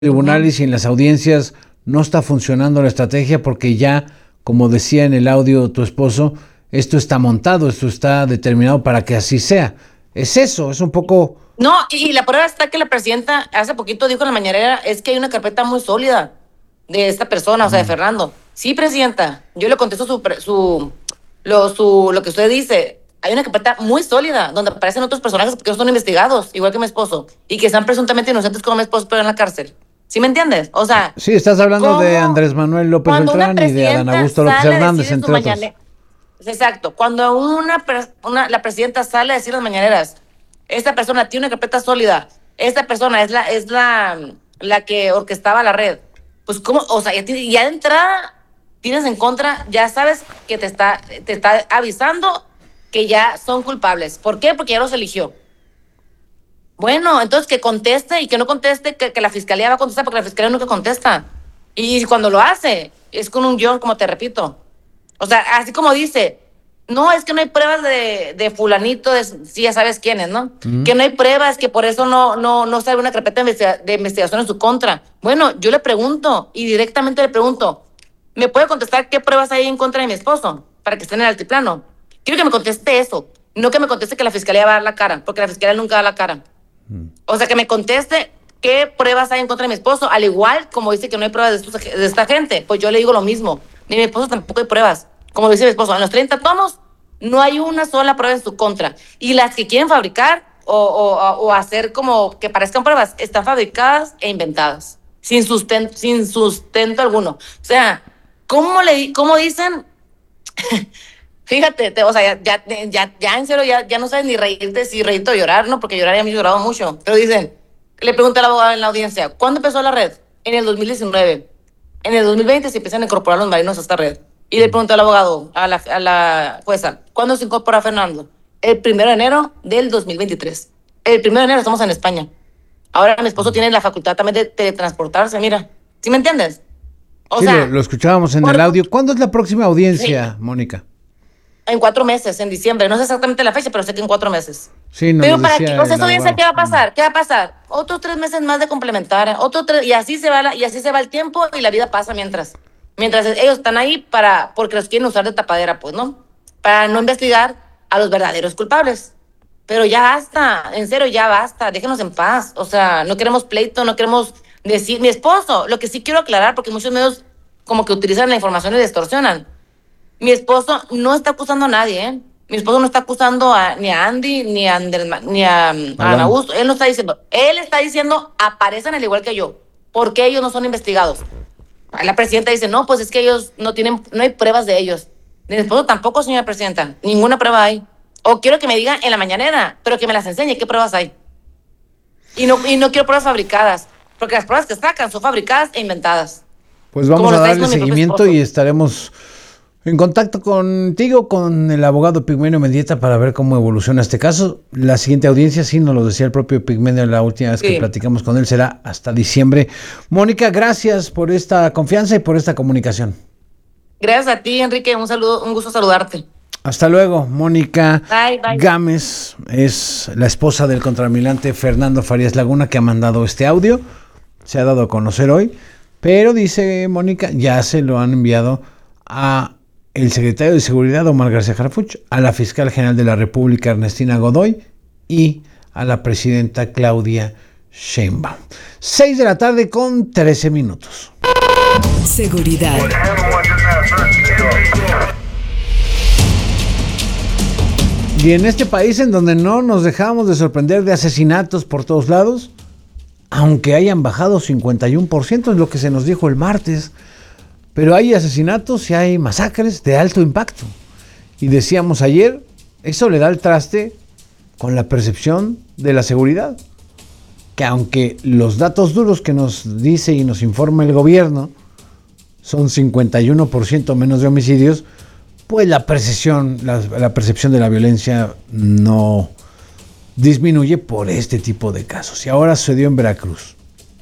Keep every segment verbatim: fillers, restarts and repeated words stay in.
Ujú. tribunales y en las audiencias no está funcionando la estrategia porque ya, como decía en el audio tu esposo, esto está montado, esto está determinado para que así sea. Es eso, es un poco... No, y, y la prueba está que la presidenta hace poquito dijo en la mañanera, es que hay una carpeta muy sólida de esta persona, o sea, de Fernando. Sí, presidenta, yo le contesto su, pre- su, lo, su, lo que usted dice. Hay una carpeta muy sólida donde aparecen otros personajes que no son investigados, igual que mi esposo, y que están presuntamente inocentes como mi esposo, pero en la cárcel. ¿Sí me entiendes? O sea, Sí, estás hablando de ¿cómo Andrés Manuel López cuando una Beltrán y de Adán presidenta Augusto López sale a decir Hernández, en su entre otros. mañanera, exacto, cuando una, pers- una la presidenta sale a decir en las mañaneras, esta persona tiene una carpeta sólida, esta persona es la es la la que orquestaba la red, pues cómo, o sea, ya, tiene- ya de entrada tienes en contra, ya sabes que te está te está avisando que ya son culpables. ¿Por qué? Porque ya los eligió. Bueno, entonces que conteste y que no conteste, que, que la fiscalía va a contestar, porque la fiscalía nunca contesta. Y cuando lo hace, es con un guión, como te repito. O sea, así como dice, no, es que no hay pruebas de, de fulanito, de, sí, ya sabes quién es, ¿no? Ujú. Que no hay pruebas, que por eso no, no, no sale una carpeta de, investiga- de investigación en su contra. Bueno, yo le pregunto, y directamente le pregunto, ¿me puede contestar qué pruebas hay en contra de mi esposo? Para que esté en el altiplano. Quiero que me conteste eso, no que me conteste que la fiscalía va a dar la cara, porque la fiscalía nunca da la cara. O sea, que me conteste qué pruebas hay en contra de mi esposo, al igual como dice que no hay pruebas de, estos, de esta gente. Pues yo le digo lo mismo. Ni mi esposo tampoco hay pruebas. Como dice mi esposo, en los treinta tomos no hay una sola prueba en su contra. Y las que quieren fabricar o, o, o hacer como que parezcan pruebas, están fabricadas e inventadas, sin sustento, sin sustento alguno. O sea, ¿cómo, le, cómo dicen? Fíjate, te- o sea, ya, ya, ya, ya en serio, ya, ya no sabes ni reírte, si reírte o llorar, ¿no? Porque llorar ya me he llorado mucho. Pero dicen, le pregunta al abogado en la audiencia, ¿cuándo empezó la red? En el dos mil diecinueve. En el dos mil veinte se empiezan a incorporar los marinos a esta red. Y le pregunta al abogado, a la, a la jueza, ¿cuándo se incorpora Fernando? El primero de enero del dos mil veintitrés. El primero de enero estamos en España. Ahora mi esposo tiene la facultad también de teletransportarse, mira. ¿Sí me entiendes? O Sí, lo, sea, lo escuchábamos en el por, audio. ¿Cuándo es la próxima sí, audiencia, Mónica? en cuatro meses, en diciembre. No sé exactamente la fecha, pero sé que en cuatro meses. Sí, nos lo Pero para qué, o decía sea, el esa audiencia, abogado. ¿qué va a Mm. pasar? ¿Qué va a pasar? Otros tres meses más de complementar, otro tres, y así se va la, y así se va el tiempo y la vida pasa mientras. Mientras ellos están ahí para, porque los quieren usar de tapadera, pues, ¿no? Para no investigar a los verdaderos culpables. Pero ya basta, en serio, ya basta, déjenos en paz. O sea, no queremos pleito, no queremos decir, mi esposo, lo que sí quiero aclarar, porque muchos medios como que utilizan la información y distorsionan. Mi esposo no está acusando a nadie, ¿eh? Mi esposo no está acusando a, ni a Andy, ni a, Anderma- ni a, um, a Ana Adán. Augusto. Él no está diciendo. Él está diciendo, aparecen al igual que yo. ¿Por qué ellos no son investigados? La presidenta dice, no, pues es que ellos no tienen, no hay pruebas de ellos. Mi esposo tampoco, señora presidenta. Ninguna prueba hay. O quiero que me digan en la mañanera, pero que me las enseñe qué pruebas hay. Y no, y no quiero pruebas fabricadas, porque las pruebas que sacan son fabricadas e inventadas. Pues Como vamos lo a está darle diciendo mi propio seguimiento esposo. y estaremos en contacto contigo, con el abogado Pigmenio Mendieta, para ver cómo evoluciona este caso. La siguiente audiencia, sí, nos lo decía el propio Pigmenio la última vez que Sí. platicamos con él, será hasta diciembre. Mónica, gracias por esta confianza y por esta comunicación. Gracias a ti, Enrique. Un saludo, un gusto saludarte. Hasta luego. Mónica Bye, bye. Gámez es la esposa del contraalmirante Fernando Farías Laguna, que ha mandado este audio. Se ha dado a conocer hoy, pero dice Mónica, ya se lo han enviado a el secretario de Seguridad, Omar García Harfuch, a la fiscal general de la República, Ernestina Godoy, y a la presidenta Claudia Sheinbaum. Seis de la tarde con trece minutos. Seguridad. Y en este país en donde no nos dejamos de sorprender de asesinatos por todos lados, aunque hayan bajado cincuenta y uno por ciento, es lo que se nos dijo el martes, pero hay asesinatos y hay masacres de alto impacto. Y decíamos ayer, eso le da el traste con la percepción de la seguridad, que aunque los datos duros que nos dice y nos informa el gobierno son cincuenta y uno por ciento menos de homicidios, pues la percepción, la, la percepción de la violencia no disminuye por este tipo de casos. Y ahora sucedió en Veracruz.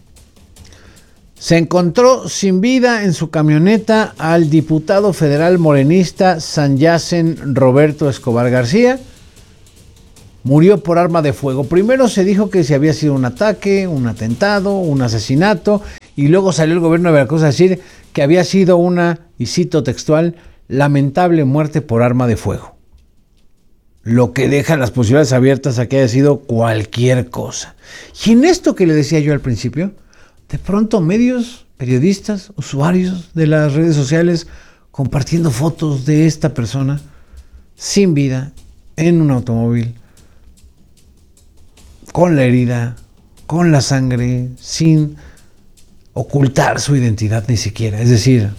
Se encontró sin vida en su camioneta al diputado federal morenista San Yacen Roberto Escobar García, murió por arma de fuego. Primero se dijo que si había sido un ataque, un atentado, un asesinato, y luego salió el gobierno de Veracruz a decir que había sido una, y cito textual, lamentable muerte por arma de fuego. Lo que deja las posibilidades abiertas a que haya sido cualquier cosa. Y en esto que le decía yo al principio, de pronto medios, periodistas, usuarios de las redes sociales compartiendo fotos de esta persona sin vida, en un automóvil, con la herida, con la sangre, sin ocultar su identidad ni siquiera. Es decir,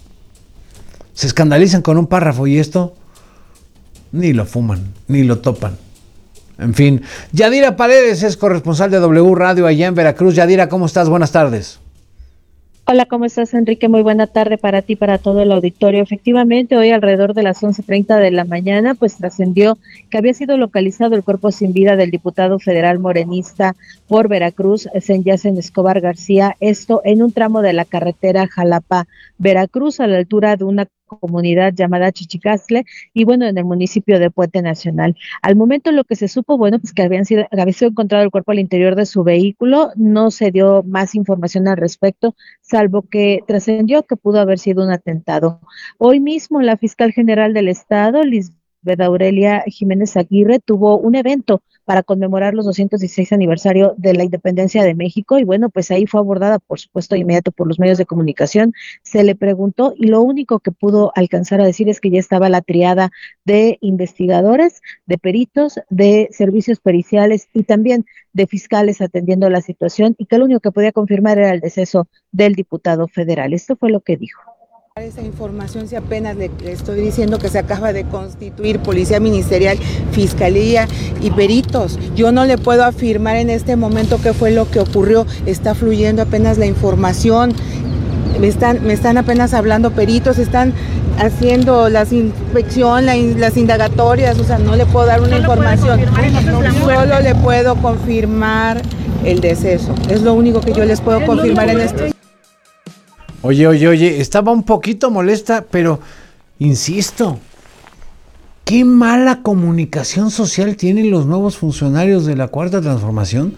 se escandalizan con un párrafo y esto ni lo fuman, ni lo topan. En fin, Yadira Paredes es corresponsal de W Radio allá en Veracruz. Yadira, ¿cómo estás? Buenas tardes. Hola, ¿cómo estás, Enrique? Muy buena tarde para ti, para todo el auditorio. Efectivamente, hoy alrededor de las once treinta de la mañana, pues trascendió que había sido localizado el cuerpo sin vida del diputado federal morenista por Veracruz, Senyacen Escobar García, esto en un tramo de la carretera Jalapa-Veracruz, a la altura de una comunidad llamada Chichicastle y bueno, en el municipio de Puente Nacional. Al momento lo que se supo, bueno, pues que habían sido, había sido encontrado el cuerpo al interior de su vehículo, no se dio más información al respecto, salvo que trascendió que pudo haber sido un atentado. Hoy mismo la fiscal general del estado, Lisbeth Aurelia Jiménez Aguirre, tuvo un evento para conmemorar los doscientos dieciséis aniversario de la independencia de México y bueno, pues ahí fue abordada, por supuesto, de inmediato por los medios de comunicación, se le preguntó y lo único que pudo alcanzar a decir es que ya estaba la triada de investigadores, de peritos, de servicios periciales y también de fiscales atendiendo la situación y que lo único que podía confirmar era el deceso del diputado federal. Esto fue lo que dijo. Esa información, si apenas le, le estoy diciendo que se acaba de constituir Policía Ministerial, Fiscalía y peritos. Yo no le puedo afirmar en este momento qué fue lo que ocurrió, está fluyendo apenas la información, me están, me están apenas hablando peritos, están haciendo la inspección, la, las indagatorias, o sea, no le puedo dar una información, solo le puedo confirmar el deceso, es lo único que yo les puedo confirmar en esto. Oye, oye, oye, estaba un poquito molesta, pero insisto, qué mala comunicación social tienen los nuevos funcionarios de la Cuarta Transformación.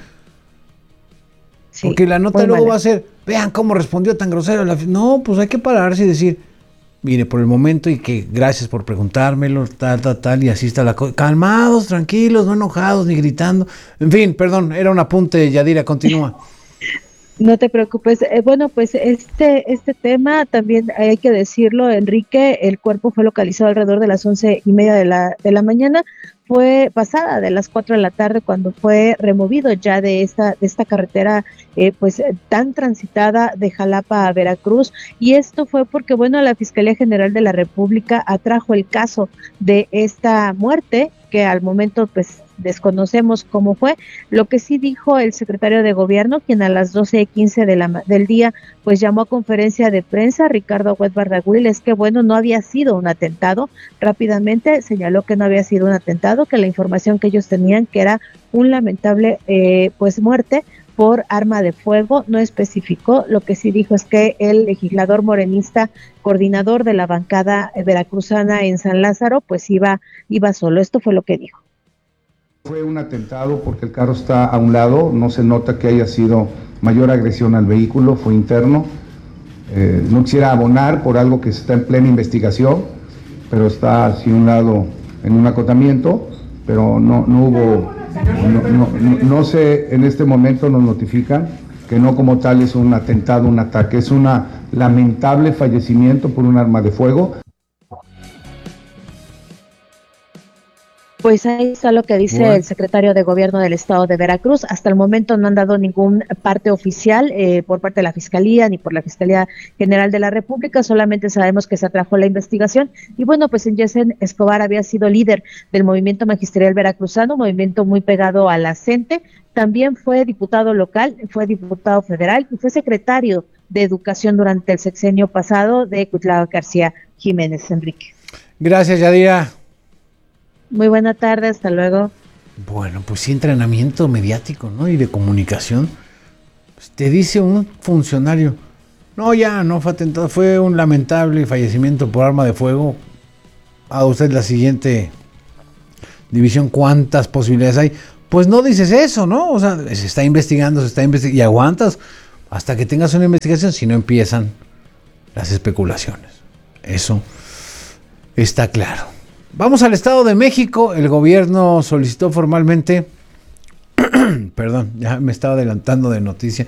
Sí, porque la nota luego mala. Va a ser, vean cómo respondió tan grosero. La... No, pues hay que pararse y decir, mire, por el momento y que gracias por preguntármelo, tal, tal, tal, y así está la cosa. Calmados, tranquilos, no enojados, ni gritando. En fin, perdón, era un apunte, Yadira, continúa. No te preocupes. Eh, bueno, pues este este tema también hay que decirlo, Enrique, el cuerpo fue localizado alrededor de las once y media de la, de la mañana, fue pasada de las cuatro de la tarde cuando fue removido ya de esta, de esta carretera eh, pues tan transitada de Jalapa a Veracruz, y esto fue porque, bueno, la Fiscalía General de la República atrajo el caso de esta muerte, que al momento pues desconocemos cómo fue. Lo que sí dijo el secretario de Gobierno, quien a las doce quince de la, del día pues llamó a conferencia de prensa, Ricardo Huet Bardaguil, es que bueno, no había sido un atentado. Rápidamente señaló que no había sido un atentado, que la información que ellos tenían que era un lamentable eh, pues muerte por arma de fuego, no especificó. Lo que sí dijo es que el legislador morenista, coordinador de la bancada veracruzana en San Lázaro, pues iba, iba solo. Esto fue lo que dijo. Fue un atentado porque el carro está a un lado, no se nota que haya sido mayor agresión al vehículo, fue interno. Eh, no quisiera abonar por algo que está en plena investigación, pero está hacia un lado en un acotamiento, pero no, no hubo, no, no, no, no sé, en este momento nos notifican que no como tal es un atentado, un ataque, es un lamentable fallecimiento por un arma de fuego. Pues ahí está lo que dice bueno. el secretario de Gobierno del Estado de Veracruz. Hasta el momento no han dado ningún parte oficial eh, por parte de la Fiscalía ni por la Fiscalía General de la República, solamente sabemos que se atrajo la investigación. Y bueno, pues Senyacen Escobar había sido líder del movimiento magisterial veracruzano, movimiento muy pegado a la C E N T E, también fue diputado local, fue diputado federal y fue secretario de Educación durante el sexenio pasado de Cuitlava García Jiménez. Enrique. Gracias, Yadira. Muy buena tarde, hasta luego. Bueno, pues sí, entrenamiento mediático, ¿no? Y de comunicación. Pues te dice un funcionario, no, ya, no fue atentado, fue un lamentable fallecimiento por arma de fuego. A usted la siguiente división, ¿cuántas posibilidades hay? Pues no dices eso, ¿no? O sea, se está investigando, se está investigando, y aguantas hasta que tengas una investigación, si no empiezan las especulaciones. Eso está claro. Vamos al Estado de México. El gobierno solicitó formalmente, perdón, ya me estaba adelantando de noticia,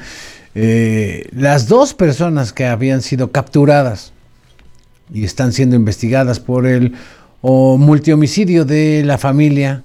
eh, las dos personas que habían sido capturadas y están siendo investigadas por el o multihomicidio de la familia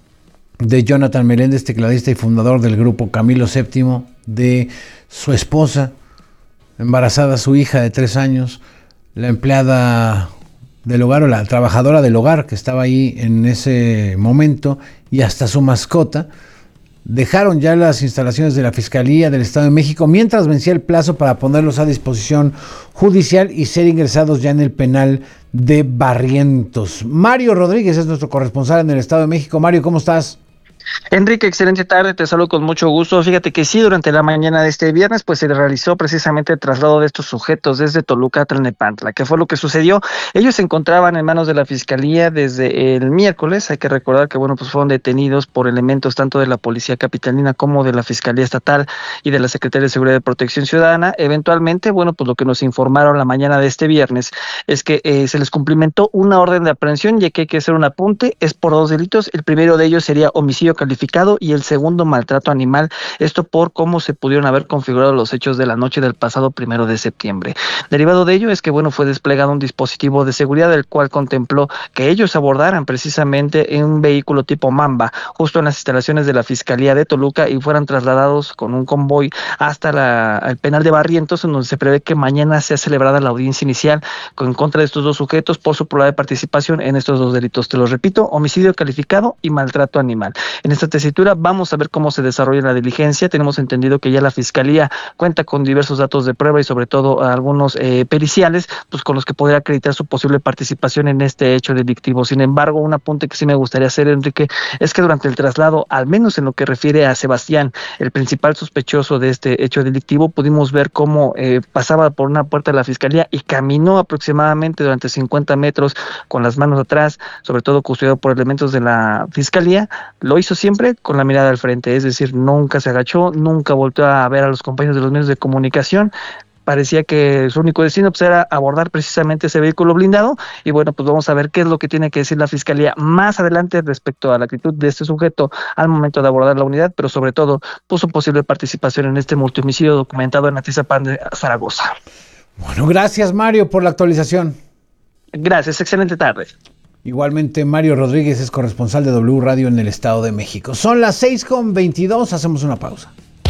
de Jonathan Meléndez, tecladista y fundador del grupo Camilo séptimo, de su esposa, embarazada su hija de tres años, la empleada del hogar o la trabajadora del hogar que estaba ahí en ese momento, y hasta su mascota. Dejaron ya las instalaciones de la Fiscalía del Estado de México mientras vencía el plazo para ponerlos a disposición judicial y ser ingresados ya en el penal de Barrientos. Mario Rodríguez es nuestro corresponsal en el Estado de México. Mario, ¿cómo estás? Enrique, excelente tarde, te saludo con mucho gusto. Fíjate que sí, durante la mañana de este viernes pues se realizó precisamente el traslado de estos sujetos desde Toluca a Tlalnepantla. ¿Qué fue lo que sucedió? Ellos se encontraban en manos de la Fiscalía desde el miércoles. Hay que recordar que bueno, pues fueron detenidos por elementos tanto de la Policía Capitalina como de la Fiscalía Estatal y de la Secretaría de Seguridad y Protección Ciudadana. Eventualmente, bueno, pues lo que nos informaron la mañana de este viernes es que eh, se les cumplimentó una orden de aprehensión, ya que hay que hacer un apunte, es por dos delitos. El primero de ellos sería homicidio calificado y el segundo maltrato animal, esto por cómo se pudieron haber configurado los hechos de la noche del pasado primero de septiembre. Derivado de ello es que bueno, fue desplegado un dispositivo de seguridad el cual contempló que ellos abordaran precisamente en un vehículo tipo Mamba justo en las instalaciones de la Fiscalía de Toluca y fueran trasladados con un convoy hasta la, el penal de Barrientos, en donde se prevé que mañana sea celebrada la audiencia inicial en contra de estos dos sujetos por su probable participación en estos dos delitos. Te lo repito, homicidio calificado y maltrato animal. En esta tesitura vamos a ver cómo se desarrolla la diligencia. Tenemos entendido que ya la Fiscalía cuenta con diversos datos de prueba y sobre todo algunos eh, periciales, pues con los que podría acreditar su posible participación en este hecho delictivo. Sin embargo, un apunte que sí me gustaría hacer, Enrique, es que durante el traslado, al menos en lo que refiere a Sebastián, el principal sospechoso de este hecho delictivo, pudimos ver cómo eh, pasaba por una puerta de la Fiscalía y caminó aproximadamente durante cincuenta metros con las manos atrás, sobre todo custodiado por elementos de la Fiscalía. Lo hizo siempre con la mirada al frente, es decir, nunca se agachó, nunca volteó a ver a los compañeros de los medios de comunicación. Parecía que su único destino pues, era abordar precisamente ese vehículo blindado y bueno, pues vamos a ver qué es lo que tiene que decir la Fiscalía más adelante respecto a la actitud de este sujeto al momento de abordar la unidad, pero sobre todo puso posible participación en este multihomicidio documentado en Atizapán de Zaragoza. Bueno, gracias Mario por la actualización. Gracias, excelente tarde. Igualmente, Mario Rodríguez es corresponsal de W Radio en el Estado de México. Son las seis con veintidós, hacemos una pausa.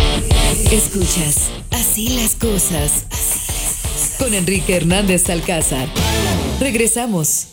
Escuchas Así las cosas con Enrique Hernández Alcázar. Regresamos.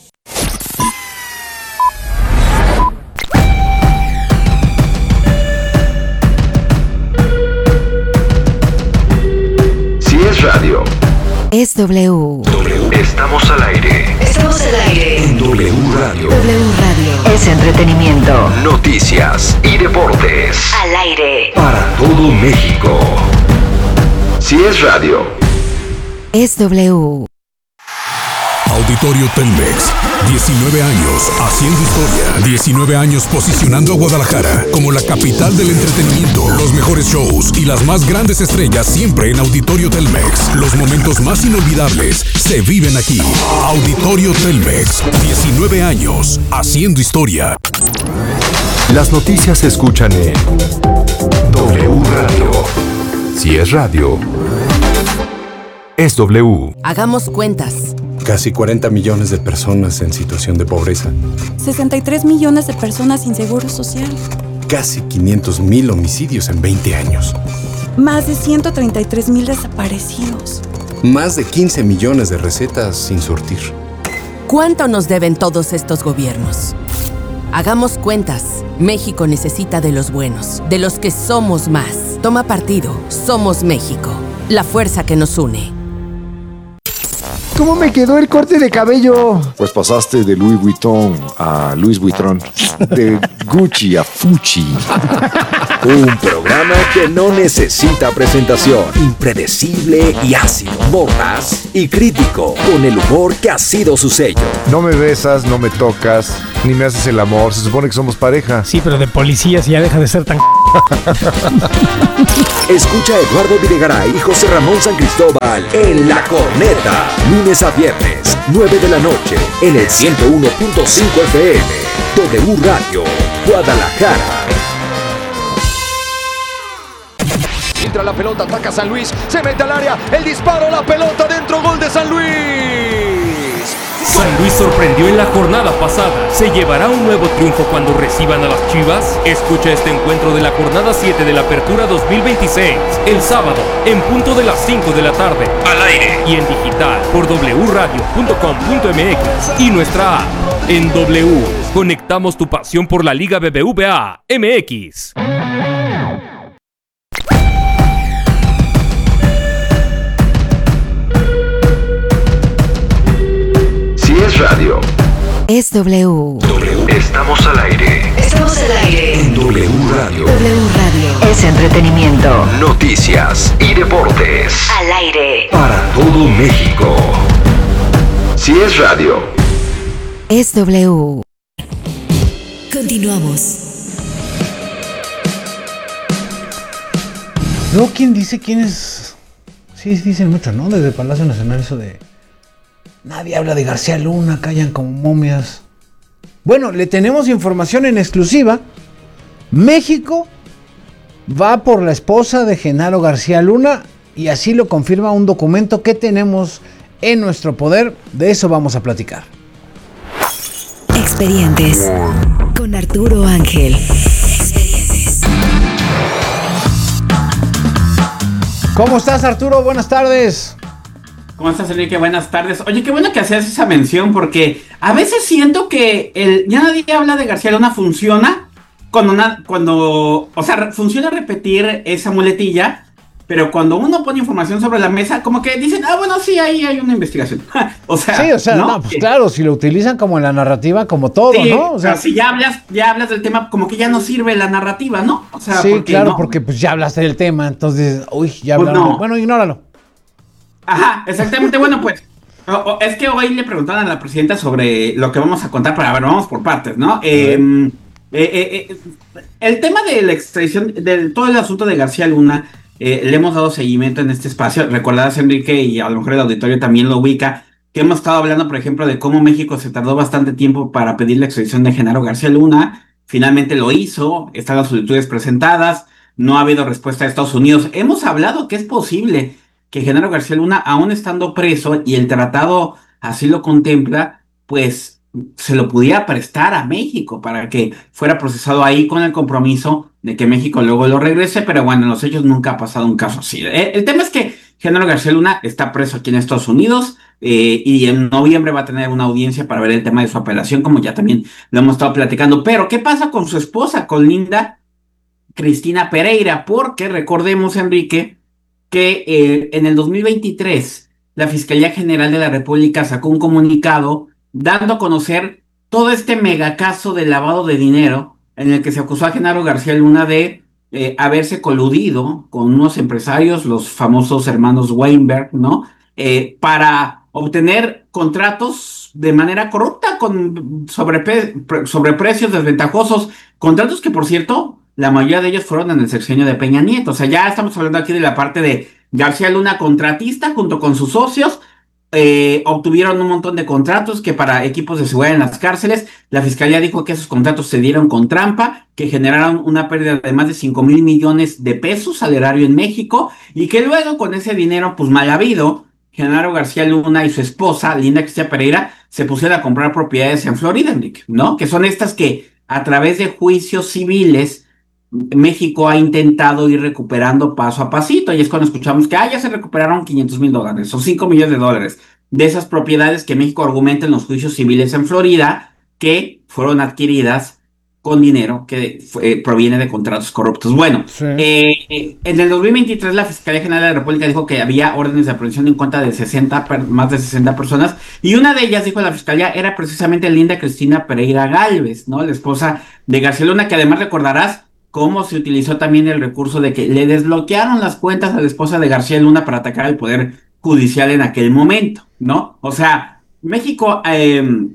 Si es radio, es W. W. Estamos al aire. Estamos al aire. En W Radio. W Radio. Es entretenimiento. Noticias y deportes. Al aire. Para todo México. Si es radio, es W. Auditorio Telmex. diecinueve años haciendo historia. diecinueve años posicionando a Guadalajara como la capital del entretenimiento. Los mejores shows y las más grandes estrellas siempre en Auditorio Telmex. Los momentos más inolvidables se viven aquí. Auditorio Telmex. diecinueve años haciendo historia. las noticias se escuchan en W Radio. Si es radio, es W. Hagamos cuentas. Casi cuarenta millones de personas en situación de pobreza. sesenta y tres millones de personas sin seguro social. Casi quinientos mil homicidios en veinte años. Más de ciento treinta y tres mil desaparecidos. Más de quince millones de recetas sin surtir. ¿Cuánto nos deben todos estos gobiernos? Hagamos cuentas. México necesita de los buenos, de los que somos más. Toma partido. Somos México. La fuerza que nos une. ¿Cómo me quedó el corte de cabello? Pues pasaste de Louis Vuitton a Luis Vuitton. De Gucci a Fucci. Un programa que no necesita presentación. Impredecible y ácido. Mordaz y crítico. Con el humor que ha sido su sello. No me besas, no me tocas. Ni me haces el amor, se supone que somos pareja. Sí, pero de policías ya deja de ser tan... Escucha a Eduardo Videgaray y José Ramón San Cristóbal en La Corneta. Lunes a viernes, nueve de la noche, en el ciento uno punto cinco F M. W Radio, Guadalajara. Entra la pelota, ataca San Luis, se mete al área, el disparo, la pelota dentro, gol de San Luis. San Luis sorprendió en la jornada pasada. ¿Se llevará un nuevo triunfo cuando reciban a las Chivas? Escucha este encuentro de la jornada siete de la Apertura dos mil veintiséis, el sábado, en punto de las cinco de la tarde, al aire y en digital por w radio punto com punto m x y nuestra app. En W, conectamos tu pasión por la Liga B B V A M X. Es radio. Es W. W. Estamos al aire. Estamos al aire. En W Radio. W Radio. Es entretenimiento. Noticias y deportes. Al aire. Para todo México. Si es radio. Es W. Continuamos. Luego, ¿quién dice quién es? Sí, dicen mucho, ¿no? Desde Palacio Nacional eso de... Nadie habla de García Luna, callan como momias. Bueno, le tenemos información en exclusiva. México va por la esposa de Genaro García Luna y así lo confirma un documento que tenemos en nuestro poder. De eso vamos a platicar. Expedientes con Arturo Ángel. Expedientes. ¿Cómo estás, Arturo? Buenas tardes. ¿Cómo estás, Enrique? Buenas tardes. Oye, qué bueno que hacías esa mención porque a veces siento que el ya nadie habla de García Luna funciona cuando, una, cuando o sea, funciona repetir esa muletilla, pero cuando uno pone información sobre la mesa, como que dicen, ah, bueno, sí, ahí hay una investigación. o sea, sí, o sea, ¿no? no, pues claro, si lo utilizan como en la narrativa, como todo, sí, ¿no? O sea, si ya hablas, ya hablas del tema, como que ya no sirve la narrativa, ¿no? O sea, sí, porque claro, no. porque pues ya hablaste del tema, entonces, uy, ya Pues hablaron. no. Bueno, ignóralo. Ajá, exactamente. Bueno, pues o, o, es que hoy le preguntaron a la presidenta sobre lo que vamos a contar, pero a ver, vamos por partes, ¿no? Eh, eh, eh, eh, el tema de la extradición, de todo el asunto de García Luna, eh, le hemos dado seguimiento en este espacio. Recordarás, Enrique, y a lo mejor el auditorio también lo ubica, que hemos estado hablando, por ejemplo, de cómo México se tardó bastante tiempo para pedir la extradición de Genaro García Luna. Finalmente lo hizo, están las solicitudes presentadas, no ha habido respuesta de Estados Unidos. Hemos hablado que es posible que Genaro García Luna, aún estando preso y el tratado así lo contempla, pues se lo pudiera prestar a México para que fuera procesado ahí con el compromiso de que México luego lo regrese, pero bueno, en los hechos nunca ha pasado un caso así. El, el tema es que Genaro García Luna está preso aquí en Estados Unidos eh, y en noviembre va a tener una audiencia para ver el tema de su apelación, como ya también lo hemos estado platicando. Pero, ¿qué pasa con su esposa, con Linda Cristina Pereira? Porque recordemos, Enrique, que eh, en el dos mil veintitrés la Fiscalía General de la República sacó un comunicado dando a conocer todo este megacaso de lavado de dinero en el que se acusó a Genaro García Luna de eh, haberse coludido con unos empresarios, los famosos hermanos Weinberg, ¿no? Eh, para obtener contratos de manera corrupta con sobrepe sobreprecios desventajosos, contratos que, por cierto, la mayoría de ellos fueron en el sexenio de Peña Nieto. O sea, ya estamos hablando aquí de la parte de García Luna, contratista, junto con sus socios, eh, obtuvieron un montón de contratos que para equipos de seguridad en las cárceles, la fiscalía dijo que esos contratos se dieron con trampa, que generaron una pérdida de más de cinco mil millones de pesos al erario en México, y que luego con ese dinero, pues mal habido, Genaro García Luna y su esposa, Linda Cristina Pereira, se pusieron a comprar propiedades en Florida, Enrique, ¿no? Que son estas que a través de juicios civiles México ha intentado ir recuperando paso a pasito, y es cuando escuchamos que ah, ya se recuperaron quinientos mil dólares o cinco millones de dólares de esas propiedades que México argumenta en los juicios civiles en Florida, que fueron adquiridas con dinero que eh, proviene de contratos corruptos. Bueno, sí. eh, eh, en el dos mil veintitrés la Fiscalía General de la República dijo que había órdenes de aprehensión en contra de sesenta, más de sesenta personas, y una de ellas, dijo la Fiscalía, era precisamente Linda Cristina Pereira Gálvez, ¿no? La esposa de García Luna, que además recordarás cómo se utilizó también el recurso de que le desbloquearon las cuentas a la esposa de García Luna para atacar el Poder Judicial en aquel momento, ¿no? O sea, México eh,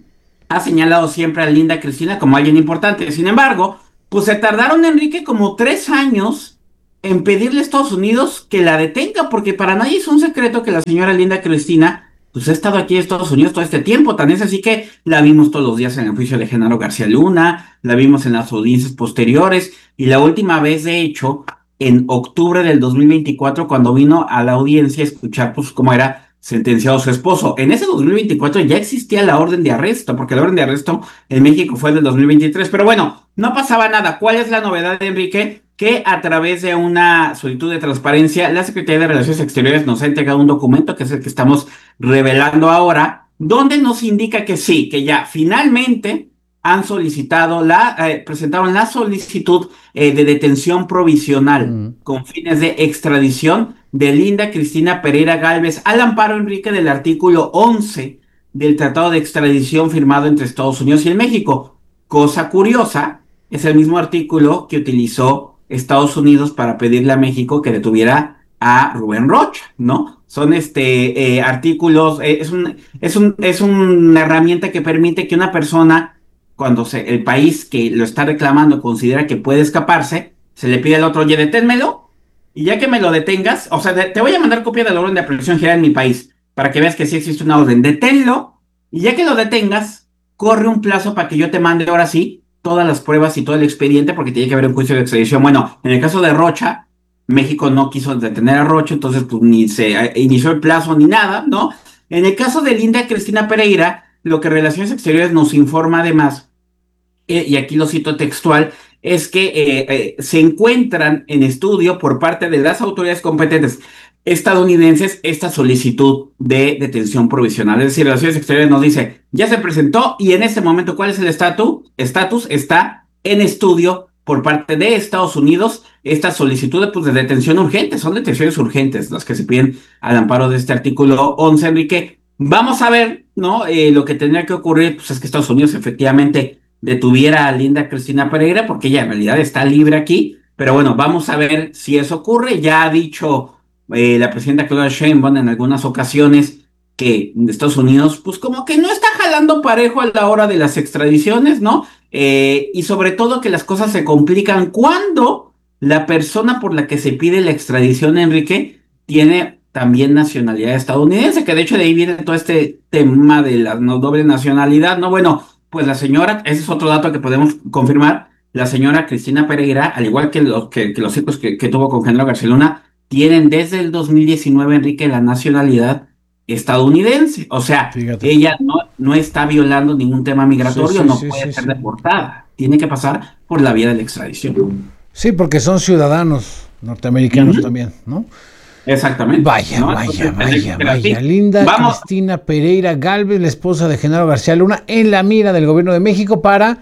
ha señalado siempre a Linda Cristina como alguien importante. Sin embargo, pues se tardaron, Enrique, como tres años en pedirle a Estados Unidos que la detenga, porque para nadie es un secreto que la señora Linda Cristina pues ha estado aquí en Estados Unidos todo este tiempo. Tan es así que la vimos todos los días en el juicio de Genaro García Luna, la vimos en las audiencias posteriores, y la última vez, de hecho, en octubre del dos mil veinticuatro, cuando vino a la audiencia a escuchar pues cómo era sentenciado su esposo. En ese dos mil veinticuatro ya existía la orden de arresto, porque la orden de arresto en México fue del dos mil veintitrés, pero bueno, no pasaba nada. ¿Cuál es la novedad, Enrique? Que a través de una solicitud de transparencia, la Secretaría de Relaciones Exteriores nos ha entregado un documento, que es el que estamos revelando ahora, donde nos indica que sí, que ya finalmente han solicitado, la eh, presentaron la solicitud eh, de detención provisional mm. con fines de extradición de Linda Cristina Pereira Gálvez al amparo, Enrique, del artículo once del Tratado de Extradición firmado entre Estados Unidos y el México. Cosa curiosa, es el mismo artículo que utilizó Estados Unidos para pedirle a México que detuviera a Rubén Rocha, ¿no? Son este eh, artículos, eh, es un, es un, es una herramienta que permite que una persona, cuando se, el país que lo está reclamando considera que puede escaparse, se le pide al otro, oye, deténmelo, y ya que me lo detengas, o sea, de, te voy a mandar copia de la orden de aprehensión general en mi país, para que veas que sí existe una orden, deténlo, y ya que lo detengas, corre un plazo para que yo te mande ahora sí todas las pruebas y todo el expediente, porque tiene que haber un juicio de extradición. Bueno, en el caso de Rocha, México no quiso detener a Rocha, entonces pues ni se inició el plazo ni nada, ¿no? En el caso de Linda Cristina Pereira, lo que Relaciones Exteriores nos informa además, eh, y aquí lo cito textual, es que eh, eh, se encuentran en estudio por parte de las autoridades competentes estadounidenses esta solicitud de detención provisional. Es decir, Relaciones Exteriores nos dice, ya se presentó y en este momento, ¿cuál es el estatus? Estatus está en estudio por parte de Estados Unidos esta solicitud de, pues, de detención urgente. Son detenciones urgentes las que se piden al amparo de este artículo once, Enrique. Vamos a ver, ¿no? Eh, lo que tendría que ocurrir, pues es que Estados Unidos efectivamente detuviera a Linda Cristina Pereira, porque ella en realidad está libre aquí. Pero bueno, vamos a ver si eso ocurre. Ya ha dicho Eh, la presidenta Claudia Sheinbaum en algunas ocasiones que Estados Unidos, pues como que no está jalando parejo a la hora de las extradiciones, ¿no? Eh, y sobre todo que las cosas se complican cuando la persona por la que se pide la extradición, Enrique, tiene también nacionalidad estadounidense, que de hecho de ahí viene todo este tema de la no, doble nacionalidad, ¿no? Bueno, pues la señora, ese es otro dato que podemos confirmar, la señora Cristina Pereira, al igual que, lo, que, que los hijos que, que tuvo con Genaro García Luna, tienen desde el dos mil diecinueve, Enrique, la nacionalidad estadounidense. O sea, Fíjate. ella no, no está violando ningún tema migratorio, sí, sí, no sí, puede sí, ser sí. deportada. Tiene que pasar por la vía de la extradición. Sí, porque son ciudadanos norteamericanos uh-huh. también, ¿no? Exactamente. Vaya, ¿no? vaya, Entonces, vaya, pero vaya. sí. Linda Vamos. Cristina Pereira Gálvez, la esposa de Genaro García Luna, en la mira del gobierno de México para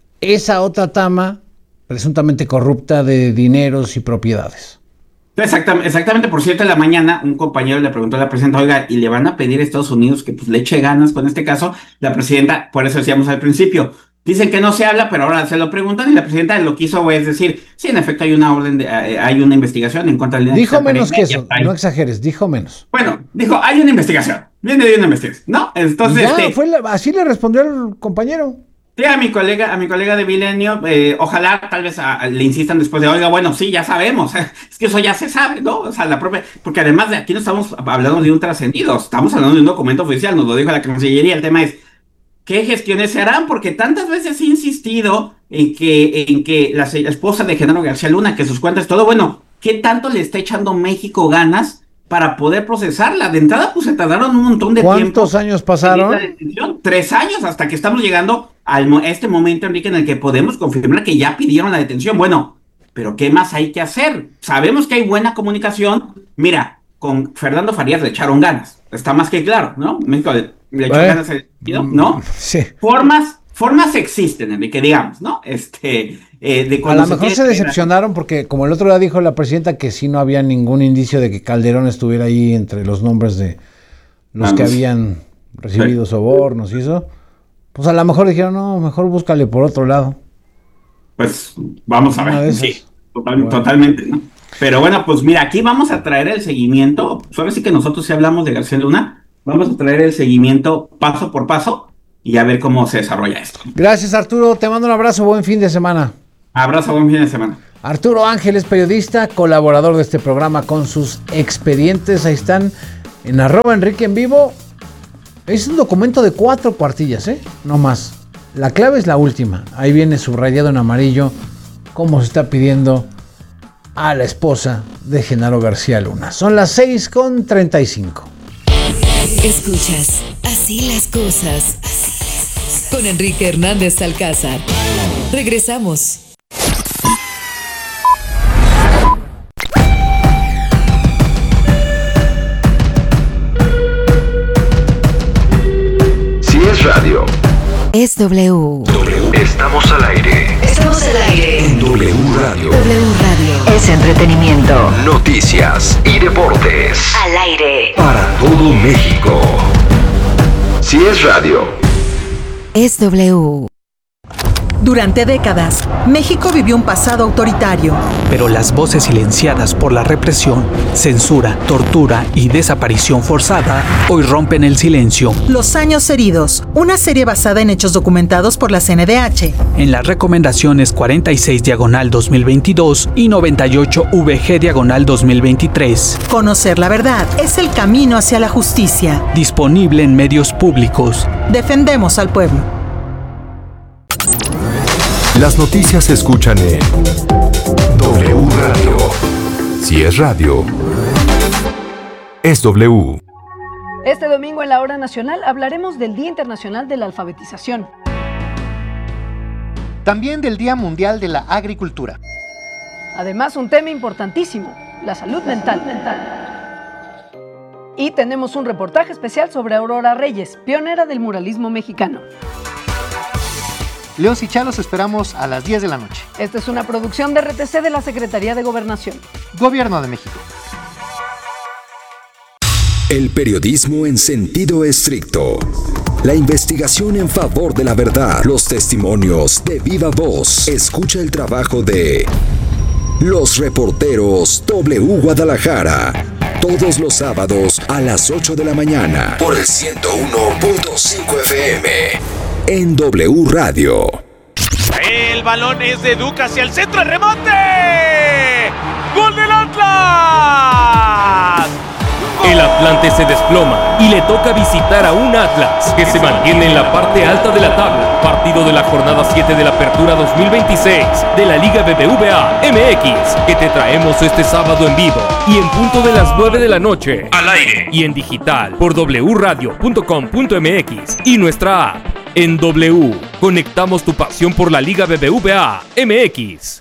esa otra trama presuntamente corrupta de dineros y propiedades. Exactamente, exactamente, por siete de la mañana, un compañero le preguntó a la presidenta, oiga, ¿y le van a pedir a Estados Unidos que pues le eche ganas con este caso? La presidenta, por eso decíamos al principio, dicen que no se habla, pero ahora se lo preguntan, y la presidenta lo que hizo es decir, sí, en efecto hay una orden, de, hay una investigación en contra de la... Dijo menos que eso, no exageres, dijo menos. Bueno, dijo, hay una investigación, viene de una investigación, ¿no? Entonces... Ya, este, fue la, así le respondió el compañero. Sí, a mi colega, a mi colega de Milenio, eh, ojalá tal vez a, a, le insistan después de, oiga, bueno, sí, ya sabemos, es que eso ya se sabe, ¿no? O sea, la propia, porque además de aquí no estamos hablando de un trascendido, estamos hablando de un documento oficial, nos lo dijo la Cancillería, el tema es, ¿qué gestiones se harán? Porque tantas veces he insistido en que, en que la, la esposa de Genaro García Luna, que sus cuentas, todo, bueno, ¿qué tanto le está echando México ganas para poder procesarla? De entrada, pues se tardaron un montón de tiempo. ¿Cuántos años pasaron? Tres años, hasta que estamos llegando a este momento, Enrique, en el que podemos confirmar que ya pidieron la detención. Bueno, pero ¿qué más hay que hacer? Sabemos que hay buena comunicación. Mira, con Fernando Farías le echaron ganas. Está más que claro, ¿no? México le, le echó eh, ganas, ¿no? Sí. Formas, formas existen, Enrique, digamos, ¿no? Este... Eh, de a lo mejor se, se decepcionaron porque, como el otro día dijo la presidenta, que sí no había ningún indicio de que Calderón estuviera ahí entre los nombres de los Vamos. que habían recibido sí. sobornos y eso, pues a lo mejor dijeron, no, mejor búscale por otro lado. Pues vamos a ver, sí, total, bueno. totalmente, ¿no? Pero bueno, pues mira, aquí vamos a traer el seguimiento, sabes sí que nosotros sí hablamos de García Luna, vamos a traer el seguimiento paso por paso y a ver cómo se desarrolla esto. Gracias, Arturo. Te mando un abrazo. Buen fin de semana. Abrazo, buen fin de semana. Arturo Ángel es periodista, colaborador de este programa con sus expedientes. Ahí están en arroba Enrique en vivo. Es un documento de cuatro cuartillas, ¿eh? No más. La clave es la última. Ahí viene subrayado en amarillo cómo se está pidiendo a la esposa de Genaro García Luna. Son las seis con treinta y cinco. Escuchas Así las cosas con Enrique Hernández Alcázar. Regresamos. Si es radio, es W. Estamos al aire. Estamos al aire. En W Radio. W Radio. Es entretenimiento. Noticias y deportes. Al aire. Para todo México. Si es radio, es W. Durante décadas, México vivió un pasado autoritario. Pero las voces silenciadas por la represión, censura, tortura y desaparición forzada hoy rompen el silencio. Los años heridos, una serie basada en hechos documentados por la C N D H. En las recomendaciones cuarenta y seis diagonal dos mil veintidós y noventa y ocho V G diagonal dos mil veintitrés. Conocer la verdad es el camino hacia la justicia. Disponible en medios públicos. Defendemos al pueblo. las noticias se escuchan en W Radio. Si es radio, es W. Este domingo en la Hora Nacional hablaremos del Día Internacional de la Alfabetización. También del Día Mundial de la Agricultura. Además, un tema importantísimo, la salud mental. Y tenemos un reportaje especial sobre Aurora Reyes, pionera del muralismo mexicano. León y Chá los esperamos a las diez de la noche. Esta es una producción de R T C de la Secretaría de Gobernación. Gobierno de México. El periodismo en sentido estricto. La investigación en favor de la verdad. Los testimonios de viva voz. Escucha el trabajo de los reporteros W Guadalajara. Todos los sábados a las ocho de la mañana. Por el ciento uno punto cinco F M. En W Radio. El balón es de Duca hacia el centro. ¡El rebote! ¡Gol del Atlas! El Atlante se desploma y le toca visitar a un Atlas que se mantiene en la parte alta de la tabla. Partido de la jornada siete de la Apertura dos mil veintiséis de la Liga B B V A M X, que te traemos este sábado en vivo y en punto de las nueve de la noche, al aire y en digital por w radio punto com punto m x y nuestra app. En W, conectamos tu pasión por la Liga B B V A M X.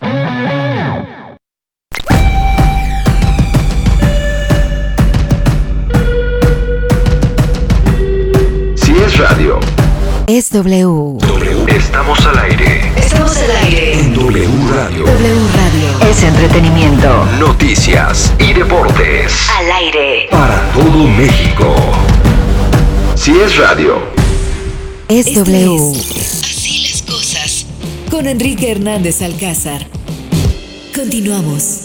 Si es radio, es W. W. Estamos al aire. Estamos al aire. En W Radio. W Radio. Es entretenimiento. Noticias y deportes. Al aire. Para todo México. Si es radio, es Esto W. Es Así las cosas. Con Enrique Hernández Alcázar. Continuamos.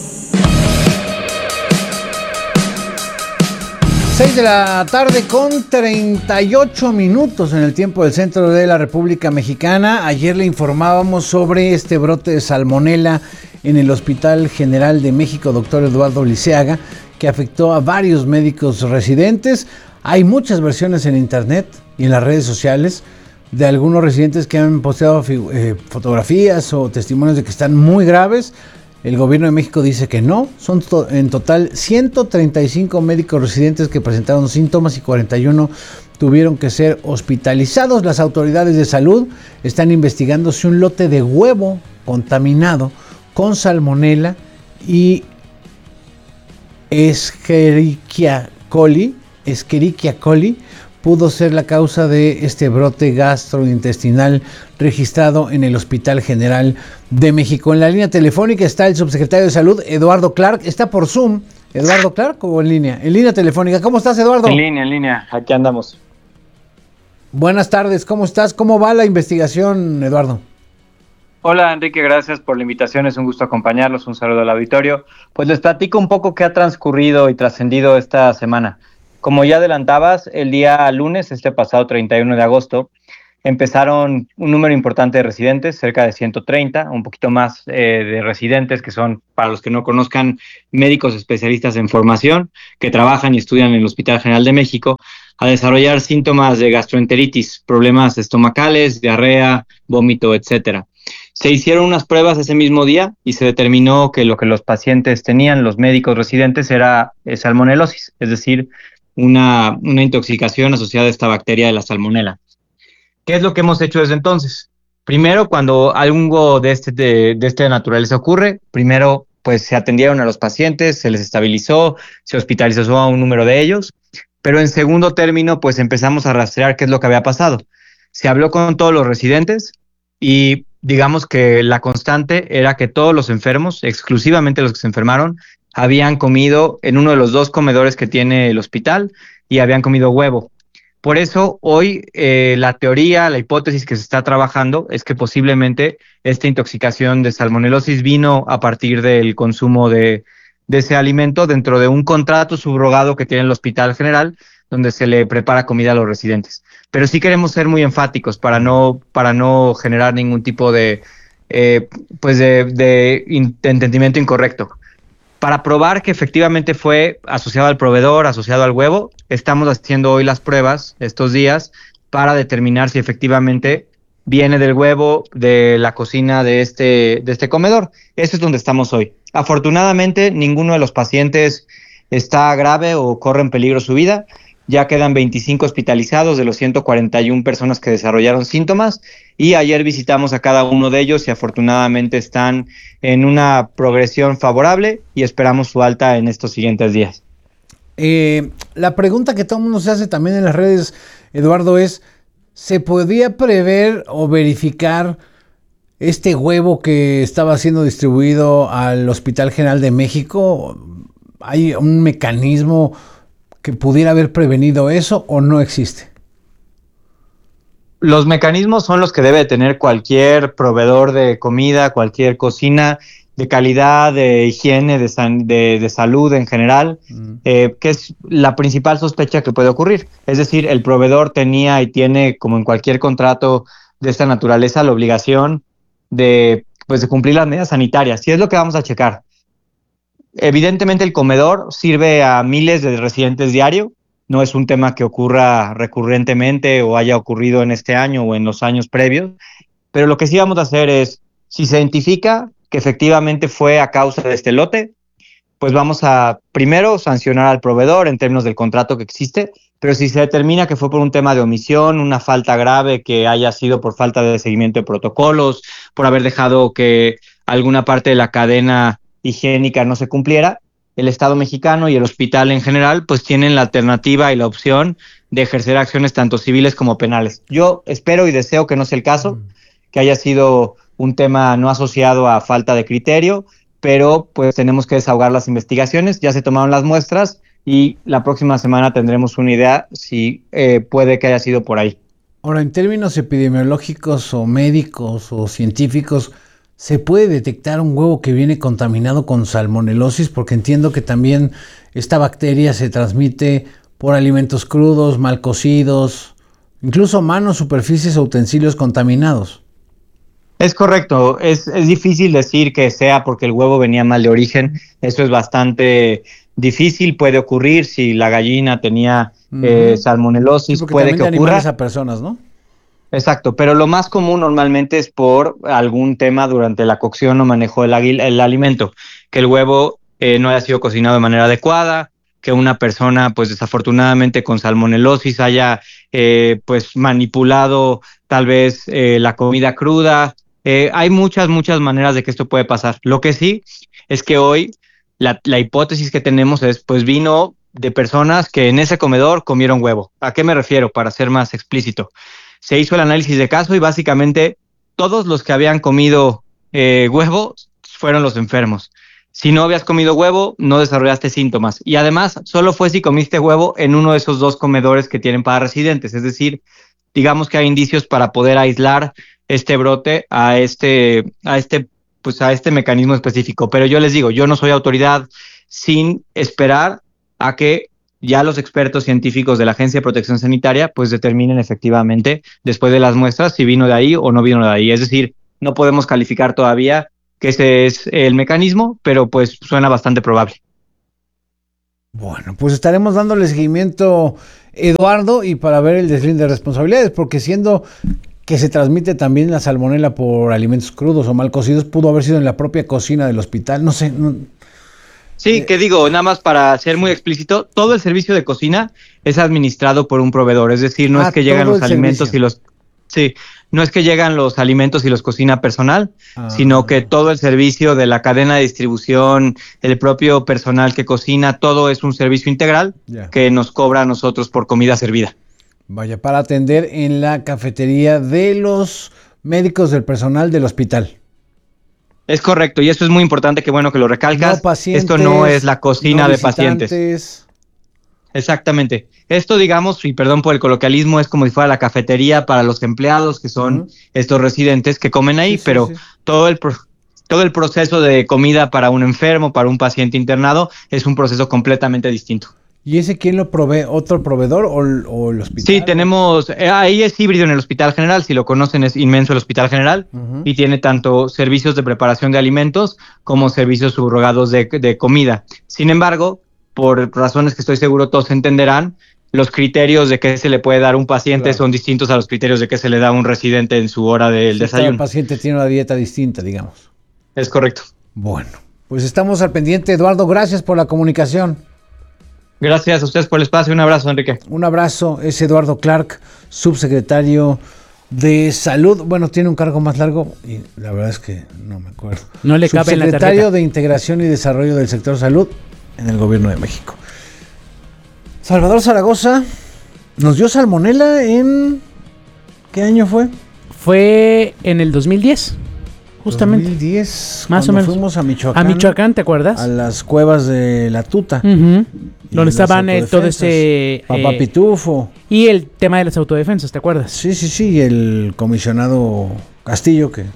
seis de la tarde con treinta y ocho minutos en el tiempo del centro de la República Mexicana. Ayer le informábamos sobre este brote de salmonela en el Hospital General de México, doctor Eduardo Liceaga, que afectó a varios médicos residentes. Hay muchas versiones en internet y en las redes sociales de algunos residentes que han posteado eh, fotografías o testimonios de que están muy graves. El gobierno de México dice que no. Son to- en total ciento treinta y cinco médicos residentes que presentaron síntomas y cuarenta y uno tuvieron que ser hospitalizados. Las autoridades de salud están investigando si un lote de huevo contaminado con salmonela y Escherichia coli, Escherichia coli pudo ser la causa de este brote gastrointestinal registrado en el Hospital General de México. En la línea telefónica está el subsecretario de Salud, Eduardo Clark. Está por Zoom. ¿Eduardo Clark o en línea? En línea telefónica. ¿Cómo estás, Eduardo? En línea, en línea. Aquí andamos. Buenas tardes. ¿Cómo estás? ¿Cómo va la investigación, Eduardo? Hola, Enrique. Gracias por la invitación. Es un gusto acompañarlos. Un saludo al auditorio. Pues les platico un poco qué ha transcurrido y trascendido esta semana. Como ya adelantabas, el día lunes, este pasado treinta y uno de agosto, empezaron un número importante de residentes, cerca de ciento treinta, un poquito más eh, de residentes, que son, para los que no conozcan, médicos especialistas en formación, que trabajan y estudian en el Hospital General de México, a desarrollar síntomas de gastroenteritis, problemas estomacales, diarrea, vómito, etcétera. Se hicieron unas pruebas ese mismo día y se determinó que lo que los pacientes tenían, los médicos residentes, era eh, salmonelosis, es decir, una, una intoxicación asociada a esta bacteria de la salmonela. ¿Qué es lo que hemos hecho desde entonces? Primero, cuando algo de este de, de esta naturaleza ocurre, primero pues se atendieron a los pacientes, se les estabilizó, se hospitalizó a un número de ellos, pero en segundo término pues empezamos a rastrear qué es lo que había pasado. Se habló con todos los residentes y digamos que la constante era que todos los enfermos, exclusivamente los que se enfermaron, habían comido en uno de los dos comedores que tiene el hospital y habían comido huevo. Por eso hoy eh, la teoría, la hipótesis que se está trabajando es que posiblemente esta intoxicación de salmonelosis vino a partir del consumo de, de ese alimento dentro de un contrato subrogado que tiene el Hospital General, donde se le prepara comida a los residentes. Pero sí queremos ser muy enfáticos para no, para no generar ningún tipo de, eh, pues de, de, de entendimiento incorrecto. Para probar que efectivamente fue asociado al proveedor, asociado al huevo, estamos haciendo hoy las pruebas estos días para determinar si efectivamente viene del huevo de la cocina de este, de este comedor. Eso es donde estamos hoy. Afortunadamente, ninguno de los pacientes está grave o corre en peligro su vida. Ya quedan veinticinco hospitalizados de los ciento cuarenta y una personas que desarrollaron síntomas y ayer visitamos a cada uno de ellos y afortunadamente están en una progresión favorable y esperamos su alta en estos siguientes días. Eh, la pregunta que todo el mundo se hace también en las redes, Eduardo, es ¿se podía prever o verificar este huevo que estaba siendo distribuido al Hospital General de México? ¿Hay un mecanismo que pudiera haber prevenido eso o no existe? Los mecanismos son los que debe tener cualquier proveedor de comida, cualquier cocina de calidad, de higiene, de, san, de, de salud en general, mm. eh, que es la principal sospecha que puede ocurrir. Es decir, el proveedor tenía y tiene, como en cualquier contrato de esta naturaleza, la obligación de, pues, de cumplir las medidas sanitarias. Y es lo que vamos a checar. Evidentemente el comedor sirve a miles de residentes diario, no es un tema que ocurra recurrentemente o haya ocurrido en este año o en los años previos, pero lo que sí vamos a hacer es, si se identifica que efectivamente fue a causa de este lote, pues vamos a primero sancionar al proveedor en términos del contrato que existe, pero si se determina que fue por un tema de omisión, una falta grave que haya sido por falta de seguimiento de protocolos, por haber dejado que alguna parte de la cadena higiénica no se cumpliera, el Estado mexicano y el hospital en general pues tienen la alternativa y la opción de ejercer acciones tanto civiles como penales. Yo espero y deseo que no sea el caso, que haya sido un tema no asociado a falta de criterio, pero pues tenemos que desahogar las investigaciones, ya se tomaron las muestras y la próxima semana tendremos una idea si eh, puede que haya sido por ahí. Ahora, en términos epidemiológicos o médicos o científicos, ¿se puede detectar un huevo que viene contaminado con salmonelosis? Porque entiendo que también esta bacteria se transmite por alimentos crudos, mal cocidos, incluso manos, superficies o utensilios contaminados. Es correcto, es, es difícil decir que sea porque el huevo venía mal de origen, eso es bastante difícil, puede ocurrir si la gallina tenía uh-huh. eh, salmonelosis, sí, puede que ocurra. A personas, ¿no? Exacto, pero lo más común normalmente es por algún tema durante la cocción o manejo del aguil, el alimento, que el huevo eh, no haya sido cocinado de manera adecuada, que una persona pues desafortunadamente con salmonelosis haya eh, pues manipulado tal vez eh, la comida cruda. Eh, hay muchas, muchas maneras de que esto puede pasar. Lo que sí es que hoy la, la hipótesis que tenemos es pues vino de personas que en ese comedor comieron huevo. ¿A qué me refiero? Para ser más explícito. Se hizo el análisis de caso y básicamente todos los que habían comido eh, huevo fueron los enfermos. Si no habías comido huevo, no desarrollaste síntomas. Y además, solo fue si comiste huevo en uno de esos dos comedores que tienen para residentes. Es decir, digamos que hay indicios para poder aislar este brote a este, a este, pues a este mecanismo específico. Pero yo les digo, yo no soy autoridad sin esperar a que ya los expertos científicos de la Agencia de Protección Sanitaria pues determinen efectivamente después de las muestras si vino de ahí o no vino de ahí. Es decir, no podemos calificar todavía que ese es el mecanismo, pero pues suena bastante probable. Bueno, pues estaremos dándole seguimiento, Eduardo, y para ver el deslinde de responsabilidades, porque siendo que se transmite también la salmonela por alimentos crudos o mal cocidos, pudo haber sido en la propia cocina del hospital, no sé. No... Sí, que digo, nada más para ser muy explícito, todo el servicio de cocina es administrado por un proveedor, es decir, no ah, es que llegan los alimentos servicio. y los... Sí, no es que llegan los alimentos y los cocina personal, ah. sino que todo el servicio de la cadena de distribución, el propio personal que cocina, todo es un servicio integral yeah. que nos cobra a nosotros por comida servida. Vaya, para atender en la cafetería de los médicos del personal del hospital. Es correcto, y esto es muy importante, que bueno que lo recalcas. No pacientes, esto no es la cocina no de pacientes. Exactamente. Esto, digamos, y perdón por el coloquialismo, es como si fuera la cafetería para los empleados, que son uh-huh. estos residentes que comen ahí, sí, sí, pero sí. todo el pro- todo el proceso de comida para un enfermo, para un paciente internado, es un proceso completamente distinto. ¿Y ese quién lo provee? ¿Otro proveedor o, o el hospital? Sí, tenemos, eh, ahí es híbrido en el Hospital General, si lo conocen es inmenso el Hospital General, uh-huh. y tiene tanto servicios de preparación de alimentos como servicios subrogados de, de comida. Sin embargo, por razones que estoy seguro todos entenderán, los criterios de qué se le puede dar a un paciente claro. son distintos a los criterios de qué se le da a un residente en su hora del sí, desayuno. El paciente tiene una dieta distinta, digamos. Es correcto. Bueno, pues estamos al pendiente, Eduardo, gracias por la comunicación. Gracias a ustedes por el espacio, un abrazo, Enrique. Un abrazo, es Eduardo Clark, subsecretario de Salud. Bueno, tiene un cargo más largo y la verdad es que no me acuerdo. No le cabe en la tarjeta. Subsecretario de Integración y Desarrollo del Sector Salud en el Gobierno de México. Salvador Zaragoza nos dio salmonela en... ¿Qué año fue? Fue en el dos mil diez, justamente. dos mil diez, más o menos. Fuimos a Michoacán. A Michoacán, ¿te acuerdas? A las cuevas de la Tuta. Uh-huh. Donde estaban eh, todo ese... Papá eh, Pitufo. Y el tema de las autodefensas, ¿te acuerdas? Sí, sí, sí. Y el comisionado Castillo, que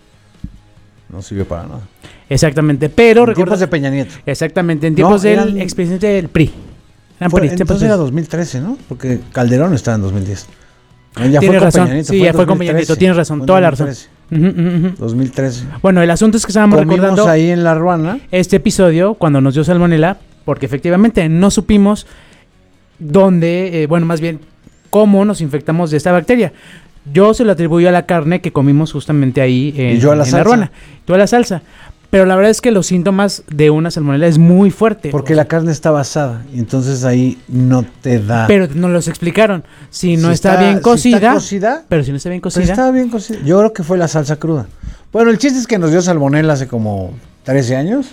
no sirvió para nada. Exactamente, pero... En recuerda, tiempos de Peña Nieto. Exactamente, en tiempos no, del eran, expresidente del P R I. Fue, P R I entonces era dos mil trece, ¿no? Porque Calderón estaba en dos mil diez. No, ya tienes fue razón, con Peña Nieto, sí, fue ya fue con Peña Nieto, tienes razón, toda la razón. Uh-huh, uh-huh. dos mil trece. Bueno, el asunto es que estábamos Comimos recordando ahí en La Ruana este episodio cuando nos dio salmonela, porque efectivamente no supimos dónde, eh, bueno, más bien, cómo nos infectamos de esta bacteria. Yo se lo atribuyo a la carne que comimos justamente ahí en, y yo a la en salsa. La Ruana. Tú a la salsa. Pero la verdad es que los síntomas de una salmonela es muy fuerte. Porque la carne está basada y entonces ahí no te da. Pero nos los explicaron. Si no si está, está bien cocida, si está cocida. Pero si no está bien cocida. Pero estaba bien cocida. Yo creo que fue la salsa cruda. Bueno, el chiste es que nos dio salmonela hace como trece años.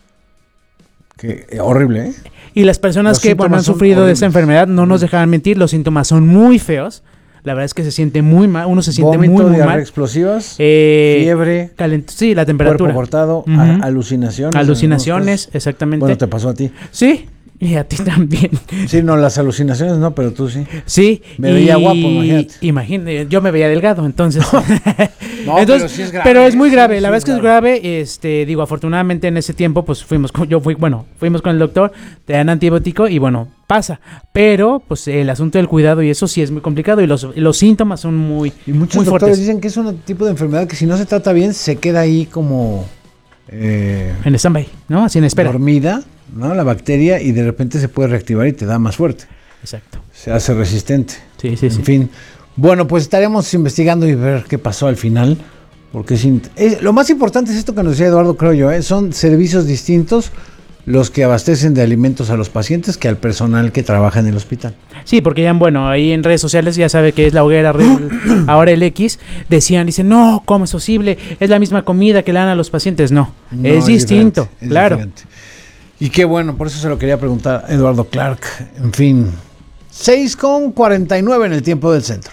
Que eh, horrible, ¿eh? Y las personas los que bueno, han sufrido horribles. de esta enfermedad no nos dejaban mentir. Los síntomas son muy feos. La verdad es que se siente muy mal, uno se siente Vómito, muy, muy diarrea mal. explosivas, eh, fiebre, calent- sí, la temperatura. Cuerpo cortado, uh-huh. a- alucinaciones. Alucinaciones, exactamente. Bueno, te pasó a ti. Sí, y a ti también. Sí, no, las alucinaciones no, pero tú sí. Sí. Me veía guapo, imagínate. Imagínate, yo me veía delgado, entonces. no, entonces, pero sí es grave. Pero es muy grave, sí, la sí verdad es que es grave. Este, digo, afortunadamente en ese tiempo, pues fuimos con, yo fui, bueno, fuimos con el doctor, te dan antibiótico y bueno, pasa. Pero, pues el asunto del cuidado y eso sí es muy complicado y los, los síntomas son muy, y muchos muy doctores fuertes. Dicen que es un tipo de enfermedad que si no se trata bien, se queda ahí como... Eh, en stand-by, ¿no? Así en espera. Dormida, ¿no? La bacteria y de repente se puede reactivar y te da más fuerte. Exacto. Se hace resistente. Sí, sí, en sí. En fin. Bueno, pues estaremos investigando y ver qué pasó al final. Porque es, es, lo más importante es esto que nos decía Eduardo, creo yo, ¿eh? Son servicios distintos los que abastecen de alimentos a los pacientes que al personal que trabaja en el hospital. Sí, porque ya, bueno, ahí en redes sociales ya sabe que es la hoguera, ahora el X, decían, dicen, no, ¿cómo es posible? Es la misma comida que le dan a los pacientes. No, no es, es distinto, es claro. Diferente. Y qué bueno, por eso se lo quería preguntar a Eduardo Clark. En fin, seis con cuarenta y nueve en el tiempo del centro.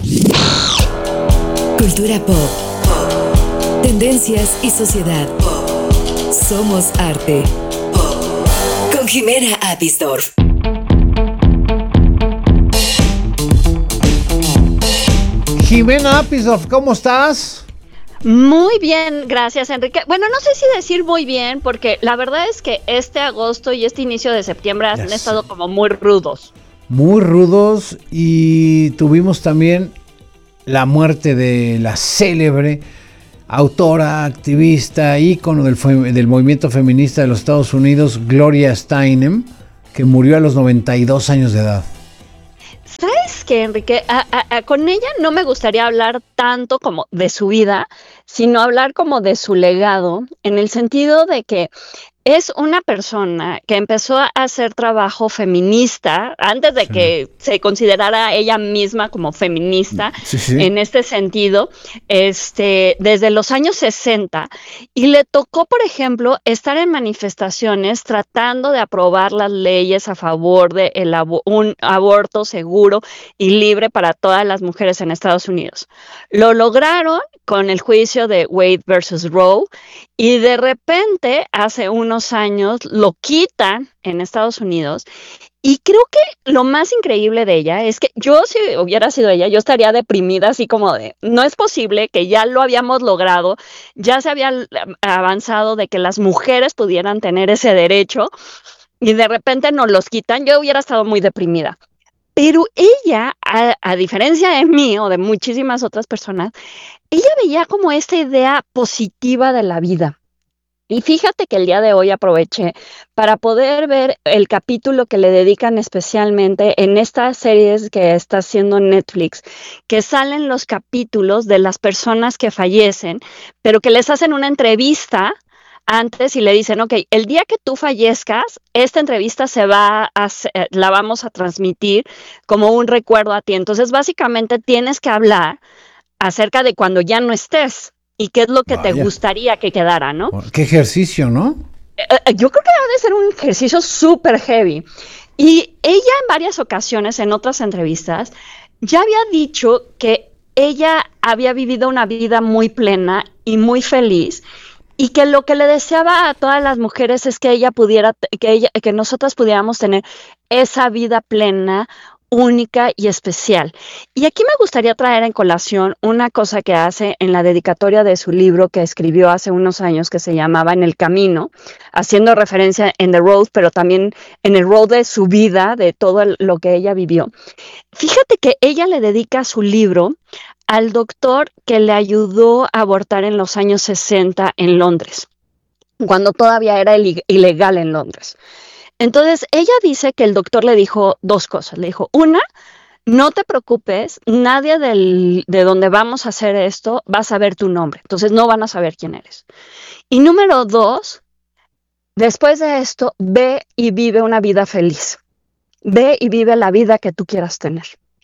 Cultura pop, tendencias y sociedad. Somos arte. Con Jimena Apisdorf. Jimena Apisdorf, ¿cómo estás? Muy bien, gracias Enrique. Bueno, no sé si decir muy bien, porque la verdad es que este agosto y este inicio de septiembre han Ya estado como muy rudos. Muy rudos, y tuvimos también la muerte de la célebre autora, activista, ícono del, fe- del movimiento feminista de los Estados Unidos, Gloria Steinem, que murió a los noventa y dos años de edad. ¿Sabes qué, Enrique? A, a, a, con ella no me gustaría hablar tanto como de su vida, sino hablar como de su legado, en el sentido de que es una persona que empezó a hacer trabajo feminista antes de sí. que se considerara ella misma como feminista, sí, sí. en este sentido, este, desde los años sesenta, y le tocó, por ejemplo, estar en manifestaciones tratando de aprobar las leyes a favor de el abo- un aborto seguro y libre para todas las mujeres en Estados Unidos. Lo lograron con el juicio de Wade versus Roe, y de repente, hace unos años, lo quitan en Estados Unidos. Y creo que lo más increíble de ella es que yo, si hubiera sido ella, yo estaría deprimida, así como de, no es posible que ya lo habíamos logrado, ya se había avanzado de que las mujeres pudieran tener ese derecho, y de repente nos los quitan. Yo hubiera estado muy deprimida. Pero ella, a, a diferencia de mí o de muchísimas otras personas, ella veía como esta idea positiva de la vida. Y fíjate que el día de hoy aproveché para poder ver el capítulo que le dedican especialmente en estas series que está haciendo Netflix, que salen los capítulos de las personas que fallecen, pero que les hacen una entrevista antes y le dicen, ok, el día que tú fallezcas, esta entrevista se va a hacer, la vamos a transmitir como un recuerdo a ti. Entonces, básicamente tienes que hablar acerca de cuando ya no estés y qué es lo que Vaya. te gustaría que quedara, ¿no? Qué ejercicio, ¿no? Eh, yo creo que ha de ser un ejercicio súper heavy. Y ella en varias ocasiones, en otras entrevistas, ya había dicho que ella había vivido una vida muy plena y muy feliz, y que lo que le deseaba a todas las mujeres es que ella pudiera, que ella, que nosotras pudiéramos tener esa vida plena, única y especial. Y aquí me gustaría traer en colación una cosa que hace en la dedicatoria de su libro que escribió hace unos años, que se llamaba En el Camino, haciendo referencia en The Road, pero también en el road de su vida, de todo lo que ella vivió. Fíjate que ella le dedica su libro al doctor que le ayudó a abortar en los años sesenta en Londres, cuando todavía era ilegal en Londres. Entonces, ella dice que el doctor le dijo dos cosas. Le dijo, una, no te preocupes, nadie del, de donde vamos a hacer esto va a saber tu nombre, entonces no van a saber quién eres. Y número dos, después de esto, ve y vive una vida feliz. Ve y vive la vida que tú quieras tener.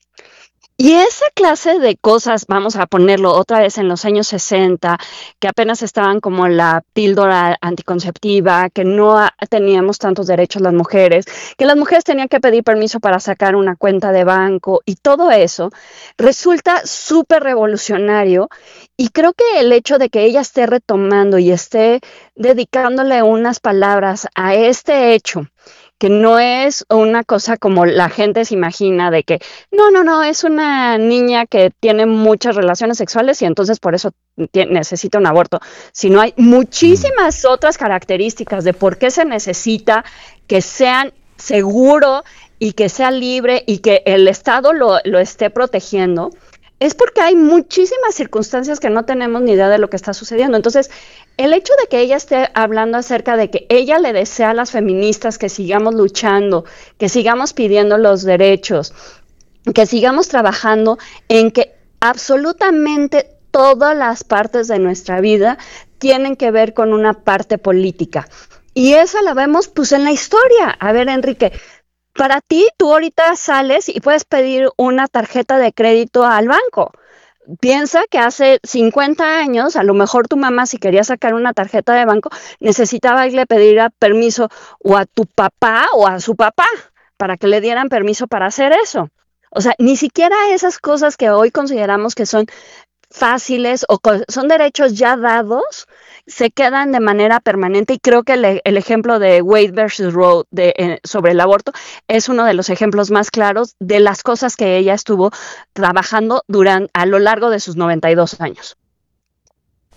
Y esa clase de cosas, vamos a ponerlo otra vez en los años sesenta, que apenas estaban como la píldora anticonceptiva, que no teníamos tantos derechos las mujeres, que las mujeres tenían que pedir permiso para sacar una cuenta de banco, y todo eso resulta súper revolucionario. Y creo que el hecho de que ella esté retomando y esté dedicándole unas palabras a este hecho, que no es una cosa como la gente se imagina de que no, no, no, es una niña que tiene muchas relaciones sexuales y entonces por eso tiene, necesita un aborto, sino hay muchísimas otras características de por qué se necesita que sean seguro y que sea libre y que el Estado lo, lo esté protegiendo. Es porque hay muchísimas circunstancias que no tenemos ni idea de lo que está sucediendo. Entonces, el hecho de que ella esté hablando acerca de que ella le desea a las feministas que sigamos luchando, que sigamos pidiendo los derechos, que sigamos trabajando en que absolutamente todas las partes de nuestra vida tienen que ver con una parte política. Y esa la vemos pues en la historia. A ver, Enrique, para ti, tú ahorita sales y puedes pedir una tarjeta de crédito al banco. Piensa que hace cincuenta años, a lo mejor tu mamá, si quería sacar una tarjeta de banco, necesitaba irle a pedir permiso o a tu papá o a su papá para que le dieran permiso para hacer eso. O sea, ni siquiera esas cosas que hoy consideramos que son fáciles o son derechos ya dados, se quedan de manera permanente, y creo que el, el ejemplo de Wade versus Roe de, eh, sobre el aborto es uno de los ejemplos más claros de las cosas que ella estuvo trabajando durante, a lo largo de sus noventa y dos años.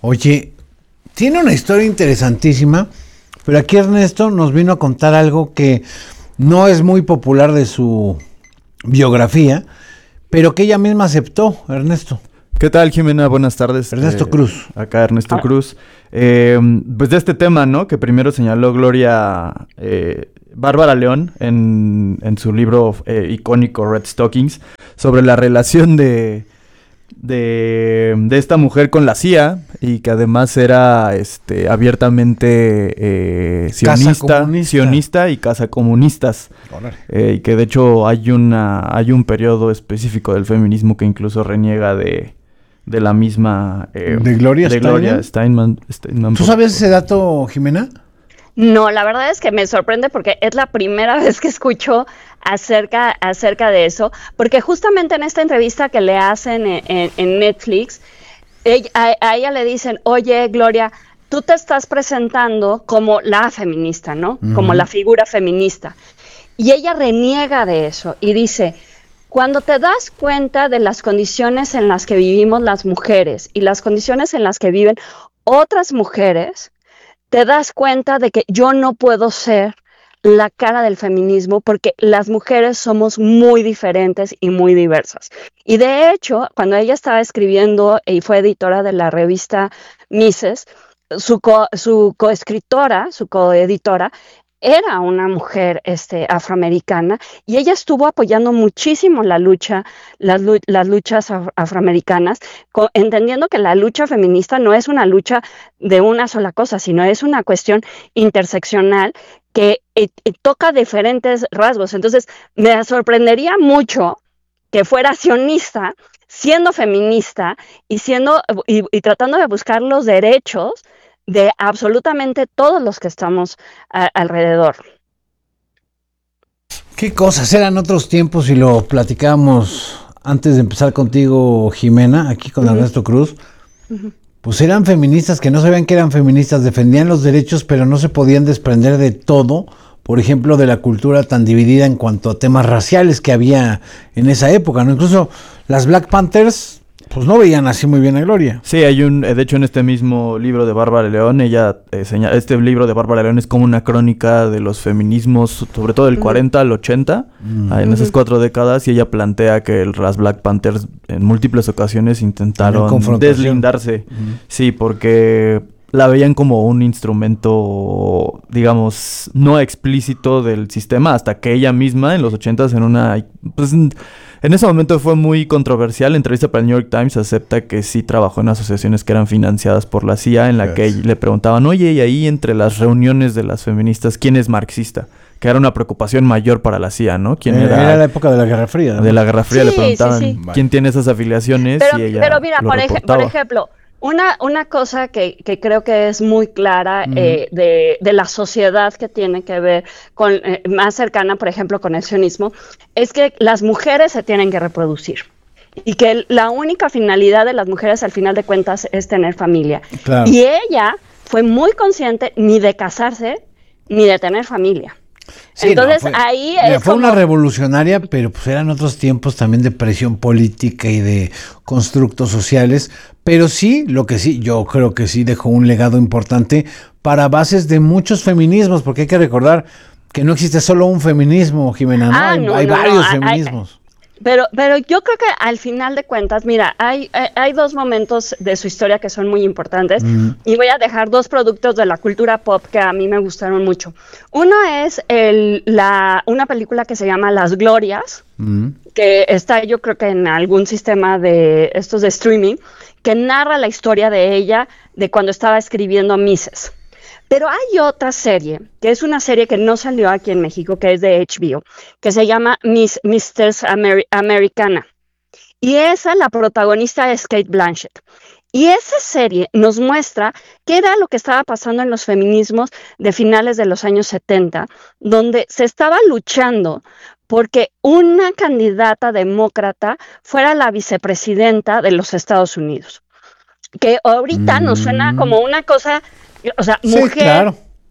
Oye, tiene una historia interesantísima, pero aquí Ernesto nos vino a contar algo que no es muy popular de su biografía, pero que ella misma aceptó, Ernesto. ¿Qué tal, Jimena? Buenas tardes. Ernesto eh, Cruz. Acá Ernesto ah. Cruz. Eh, pues de este tema, ¿no? Que primero señaló Gloria eh, Bárbara León en, en su libro eh, icónico Red Stockings, sobre la relación de, de, de esta mujer con la C I A, y que además era este, abiertamente eh, sionista, sionista y casa comunistas. Eh, y que de hecho hay, una, hay un periodo específico del feminismo que incluso reniega de... de la misma... Eh, ¿De Gloria de Steinman? Gloria Steinman, Steinman ¿Tú sabes ese dato, Jimena? No, la verdad es que me sorprende porque es la primera vez que escucho acerca, acerca de eso, porque justamente en esta entrevista que le hacen en, en, en Netflix, ella, a, a ella le dicen, oye, Gloria, tú te estás presentando como la feminista, ¿no? Uh-huh. Como la figura feminista. Y ella reniega de eso y dice... Cuando te das cuenta de las condiciones en las que vivimos las mujeres y las condiciones en las que viven otras mujeres, te das cuenta de que yo no puedo ser la cara del feminismo porque las mujeres somos muy diferentes y muy diversas. Y de hecho, cuando ella estaba escribiendo y fue editora de la revista Mises, su, co- su coescritora, su coeditora, era una mujer este, afroamericana y ella estuvo apoyando muchísimo la lucha, las, las luchas af- afroamericanas, co- entendiendo que la lucha feminista no es una lucha de una sola cosa, sino es una cuestión interseccional que eh, eh, toca diferentes rasgos. Entonces, me sorprendería mucho que fuera sionista, siendo feminista y, siendo, y, y tratando de buscar los derechos de absolutamente todos los que estamos a, alrededor. Qué cosas, eran otros tiempos y lo platicábamos antes de empezar contigo, Jimena, aquí con uh-huh. Ernesto Cruz. Uh-huh. Pues eran feministas que no sabían que eran feministas, defendían los derechos, pero no se podían desprender de todo, por ejemplo, de la cultura tan dividida en cuanto a temas raciales que había en esa época, ¿no? Incluso las Black Panthers... pues no veían así muy bien a Gloria. Sí, hay un, de hecho en este mismo libro de Bárbara León, ella eh, señala, este libro de Bárbara León es como una crónica de los feminismos, sobre todo del uh-huh. cuarenta al ochenta, uh-huh. en esas cuatro décadas, y ella plantea que las Black Panthers en múltiples ocasiones intentaron deslindarse. Uh-huh. Sí, porque la veían como un instrumento, digamos, no explícito del sistema, hasta que ella misma en los ochentas en una... pues en ese momento fue muy controversial. En entrevista para el New York Times acepta que sí trabajó en asociaciones que eran financiadas por la C I A, en la yes. que le preguntaban, oye, y ahí entre las reuniones de las feministas, ¿quién es marxista? Que era una preocupación mayor para la C I A, ¿no? ¿Quién eh, era? Era la época de la Guerra Fría, ¿no? De la Guerra Fría, sí, le preguntaban sí, sí. quién tiene esas afiliaciones, pero, y ella Pero mira, lo por, ej- por ejemplo... Una, una cosa que, que creo que es muy clara uh-huh. eh, de, de la sociedad que tiene que ver con, eh, más cercana, por ejemplo, con el sionismo, es que las mujeres se tienen que reproducir y que la única finalidad de las mujeres al final de cuentas es tener familia. Claro. Y ella fue muy consciente ni de casarse ni de tener familia. Sí, Entonces no, fue, ahí mira, es fue como... una revolucionaria, pero pues eran otros tiempos también de presión política y de constructos sociales, pero sí, lo que sí, yo creo que sí dejó un legado importante para bases de muchos feminismos, porque hay que recordar que no existe solo un feminismo, Jimena, ¿no? Ah, hay, no, hay no, varios no, feminismos. Hay, Pero, pero yo creo que al final de cuentas, mira, hay, hay, hay dos momentos de su historia que son muy importantes mm. y voy a dejar dos productos de la cultura pop que a mí me gustaron mucho. Uno es el, la, una película que se llama Las Glorias, mm. que está yo creo que en algún sistema de estos de streaming, que narra la historia de ella de cuando estaba escribiendo Mises. Pero hay otra serie, que es una serie que no salió aquí en México, que es de H B O, que se llama Miss Mistress Amer- Americana. Y esa, la protagonista es Cate Blanchett. Y esa serie nos muestra qué era lo que estaba pasando en los feminismos de finales de los años setenta, donde se estaba luchando porque una candidata demócrata fuera la vicepresidenta de los Estados Unidos. Que ahorita mm. nos suena como una cosa... O sea, mujer, sí, claro.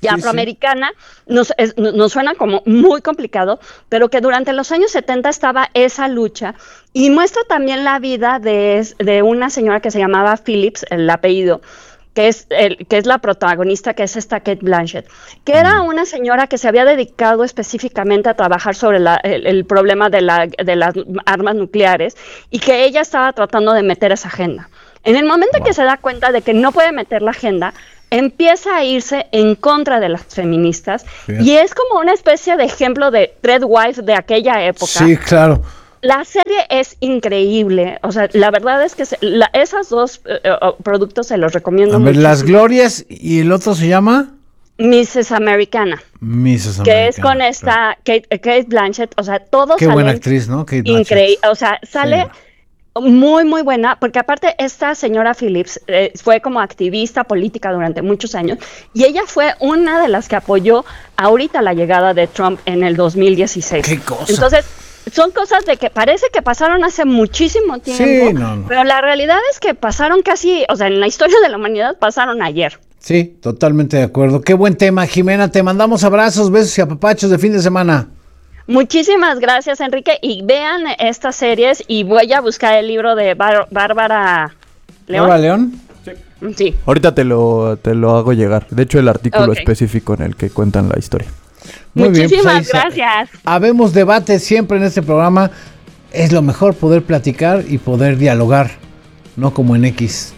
y afroamericana, nos, es, nos suena como muy complicado, pero que durante los años setenta estaba esa lucha, y muestra también la vida de, de una señora que se llamaba Phillips, el apellido, que es, el, que es la protagonista, que es esta Cate Blanchett, que era una señora que se había dedicado específicamente a trabajar sobre la, el, el problema de, la, de las armas nucleares, y que ella estaba tratando de meter esa agenda. En el momento en que se da cuenta de que no puede meter la agenda, empieza a irse en contra de las feministas. Bien. Y es como una especie de ejemplo de Threadwife de aquella época. Sí, claro. La serie es increíble, o sea, la verdad es que se, la, esos dos uh, uh, productos se los recomiendo mucho. A ver, Las Glorias, y el otro se llama missus Americana. missus Americana. Que es con esta Kate, Cate Blanchett, o sea, todos Qué buena actriz, ¿no? Kate Blanchett. Increíble, o sea, sale... Sí. Muy, muy buena, porque aparte esta señora Phillips eh, fue como activista política durante muchos años, y ella fue una de las que apoyó ahorita la llegada de Trump en el dos mil dieciséis. ¡Qué cosa! Entonces, son cosas de que parece que pasaron hace muchísimo tiempo, sí, no, no. pero la realidad es que pasaron casi, o sea, en la historia de la humanidad pasaron ayer. Sí, totalmente de acuerdo. Qué buen tema, Jimena. Te mandamos abrazos, besos y apapachos de fin de semana. Muchísimas gracias, Enrique, y vean estas series, y voy a buscar el libro de Bar- Bárbara León. ¿Bárbara León? Sí. sí. Ahorita te lo, te lo hago llegar. De hecho, el artículo Okay. específico en el que cuentan la historia. Muy Muchísimas bien, pues gracias. Habemos debate siempre en este programa. Es lo mejor poder platicar y poder dialogar, no como en X.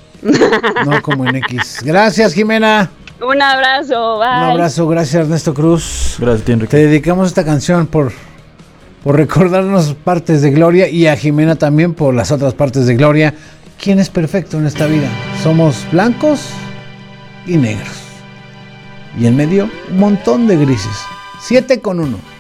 No como en X. Gracias, Jimena. Un abrazo, bye. Un abrazo, gracias Ernesto Cruz. Gracias, Enrique. Te dedicamos esta canción por, por recordarnos partes de Gloria, y a Jimena también por las otras partes de Gloria. ¿Quién es perfecto en esta vida? Somos blancos y negros. Y en medio, un montón de grises. Siete con uno.